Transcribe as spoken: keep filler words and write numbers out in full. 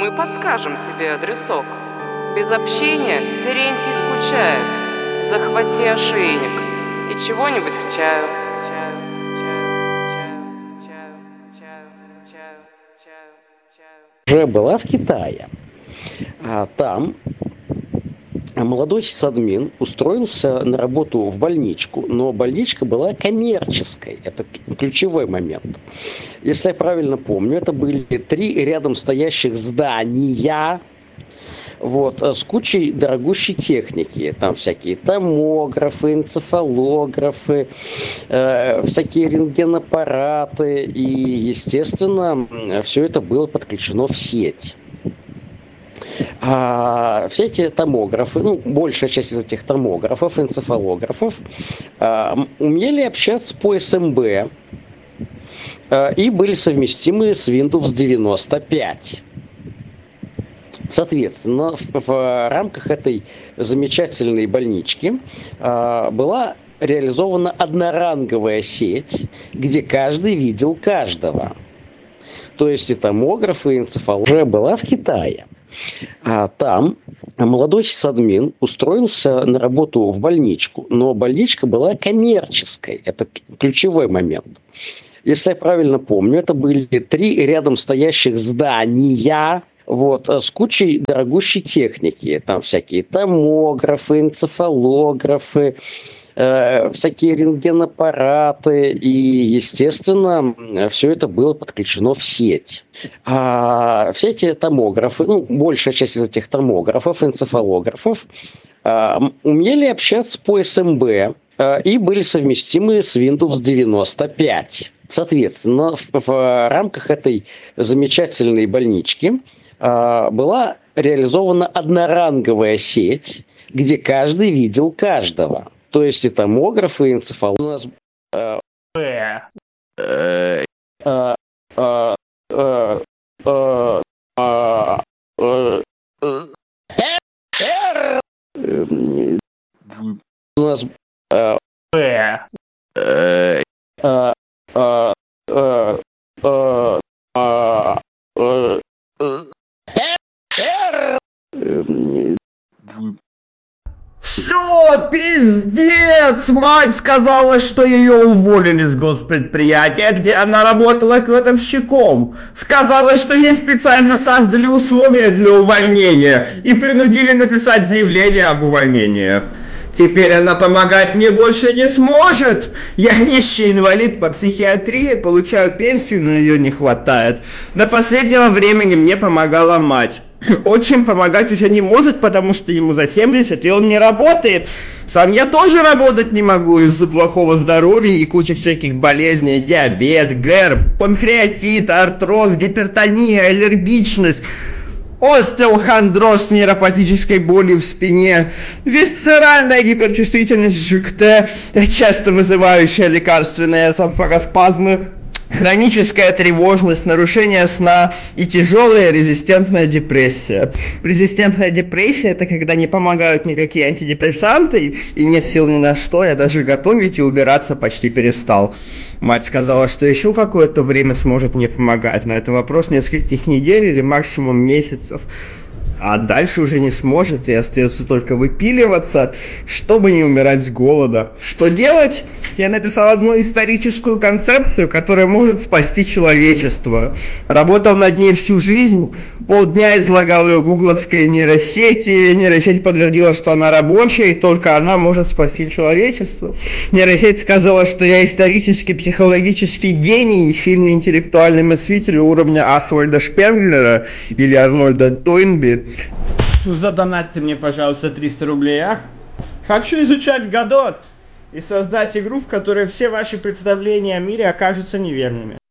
Мы подскажем тебе адресок. Без общения Терентий скучает. Захвати ошейник и чего-нибудь к чаю. Уже была в Китае. А там молодой сисадмин устроился на работу в больничку, но больничка была коммерческой. Это ключевой момент. Если я правильно помню, это были три рядом стоящих здания, вот, с кучей дорогущей техники. Там всякие томографы, энцефалографы, э, всякие рентгенаппараты. И, естественно, все это было подключено в сеть. А все эти томографы, ну, большая часть из этих томографов, энцефалографов, а, умели общаться по эс эм бэ а, и были совместимы с Windows девяносто пять. Соответственно, в, в рамках этой замечательной больнички а, была реализована одноранговая сеть, где каждый видел каждого. То есть и томографы, и энцефалографы. Уже была в Китае. А там молодой сисадмин устроился на работу в больничку, но больничка была коммерческой. Это ключевой момент. Если я правильно помню, это были три рядом стоящих здания, вот, с кучей дорогущей техники. Там всякие томографы, энцефалографы, э, всякие рентгенаппараты. И, естественно, все это было подключено в сеть. А все эти томографы, ну, большая часть из этих томографов, энцефалографов, э, умели общаться по эс эм бэ э, и были совместимы с Windows девяносто пять. Соответственно, в, в рамках этой замечательной больнички э, была реализована одноранговая сеть, где каждый видел каждого. То есть и томографы, и энцефалографы. Э, э, э, э, э, э, э, э, э, у нас э, э, э, э, Uh, uh, uh, uh, uh, uh, Все, пиздец! Мать сказала, что ее уволили с госпредприятия, где она работала кладовщиком. Сказала, что ей специально создали условия для увольнения и принудили написать заявление об увольнении. Теперь она помогать мне больше не сможет. Я нищий инвалид по психиатрии, получаю пенсию, но ее не хватает. До последнего времени мне помогала мать. Отчим помогать уже не может, потому что ему за семьдесят, и он не работает. Сам я тоже работать не могу из-за плохого здоровья и кучи всяких болезней. Диабет, герб, панкреатит, артроз, гипертония, аллергичность, остеохондроз с нейропатической болью в спине, висцеральная гиперчувствительность жэ ка тэ, часто вызывающая лекарственные сомфагоспазмы, хроническая тревожность, нарушение сна и тяжелая резистентная депрессия. Резистентная депрессия – это когда не помогают никакие антидепрессанты и нет сил ни на что, я даже готовить и убираться почти перестал. Мать сказала, что еще какое-то время сможет мне помогать, но это вопрос нескольких недель или максимум месяцев. А дальше уже не сможет, и остается только выпиливаться, чтобы не умирать с голода. Что делать? Я написал одну историческую концепцию, которая может спасти человечество. Работал над ней всю жизнь, полдня излагал ее в гугловской нейросети. Нейросеть подтвердила, что она рабочая, и только она может спасти человечество. Нейросеть сказала, что я исторический, психологический гений и сильный интеллектуальный мыслитель уровня Асвальда Шпенглера или Арнольда Тойнби. Задонатьте мне, пожалуйста, триста рублей, а? Хочу изучать Годот и создать игру, в которой все ваши представления о мире окажутся неверными.